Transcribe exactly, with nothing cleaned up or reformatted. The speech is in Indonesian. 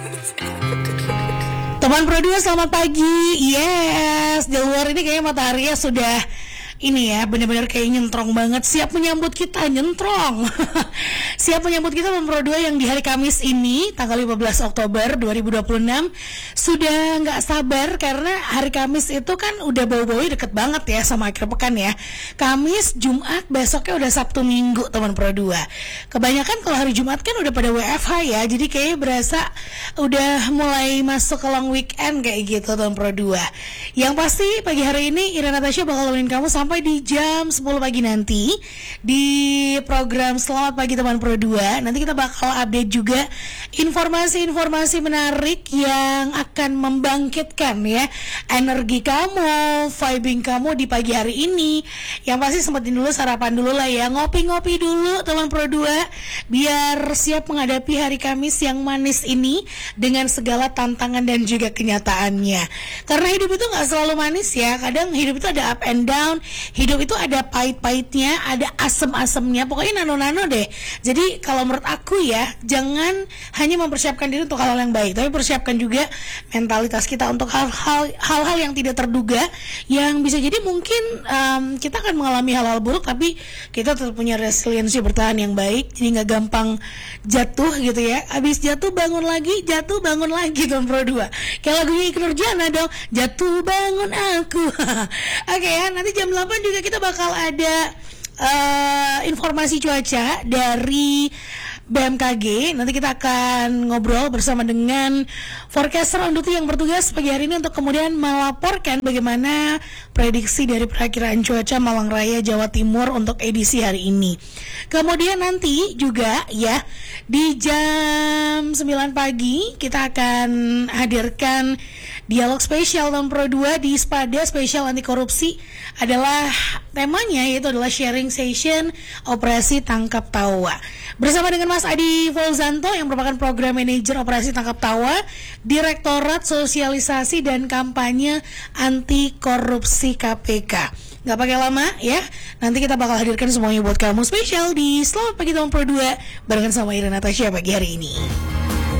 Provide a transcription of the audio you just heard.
Teman Pro dua selamat pagi. Yes, di luar ini kayaknya mataharinya sudah ini ya, benar-benar kayak nyentrong banget, siap menyambut kita, nyentrong. Siap menyambut kita teman Pro dua yang di hari Kamis ini tanggal lima belas Oktober dua ribu dua puluh enam. Sudah nggak sabar karena hari Kamis itu kan udah bau-bau deket banget ya sama akhir pekan ya. Kamis, Jumat, besoknya udah Sabtu Minggu teman Pro dua. Kebanyakan kalau hari Jumat kan udah pada W F H ya, jadi kayaknya berasa udah mulai masuk ke long weekend kayak gitu teman Pro dua. Yang pasti pagi hari ini Ira Natasha bakal nemenin kamu sampai di jam sepuluh pagi nanti di program Selamat Pagi Teman Pro dua. Nanti kita bakal update juga informasi-informasi menarik yang akan membangkitkan ya energi kamu, vibing kamu di pagi hari ini. Yang pasti sempetin dulu sarapan dulu lah ya, ngopi-ngopi dulu Teman Pro dua biar siap menghadapi hari Kamis yang manis ini dengan segala tantangan dan juga kenyataannya. Karena hidup itu gak selalu manis ya, kadang hidup itu ada up and down. Hidup itu ada pahit-pahitnya, ada asem-asemnya, pokoknya nano-nano deh. Jadi kalau menurut aku ya, jangan hanya mempersiapkan diri untuk hal-hal yang baik, tapi persiapkan juga mentalitas kita untuk hal-hal hal-hal yang tidak terduga, yang bisa jadi mungkin um, kita akan mengalami hal-hal buruk, tapi kita tetap punya resiliensi bertahan yang baik, jadi nggak gampang jatuh gitu ya. Abis jatuh bangun lagi, jatuh bangun lagi Teman Pro dua. Kayak lagunya Ikke Nurjanah dong, jatuh bangun aku. Oke okay, ya, nanti jam delapan juga kita bakal ada uh, informasi cuaca dari B M K G. Nanti kita akan ngobrol bersama dengan forecaster Unduti yang bertugas pagi hari ini untuk kemudian melaporkan bagaimana prediksi dari perakiraan cuaca Malang Raya, Jawa Timur untuk edisi hari ini. Kemudian nanti juga ya di jam sembilan pagi kita akan hadirkan dialog spesial Teman Pro dua di Spada spesial anti korupsi. Adalah temanya yaitu adalah sharing session operasi tangkap tawa bersama dengan Mas Adi Volzanto yang merupakan program manajer operasi tangkap tawa Direktorat Sosialisasi dan Kampanye Anti Korupsi K P K. Gak pakai lama ya, nanti kita bakal hadirkan semuanya buat kamu spesial di Selamat Pagi Teman Pro dua barengan sama Ira Natasha pagi hari ini.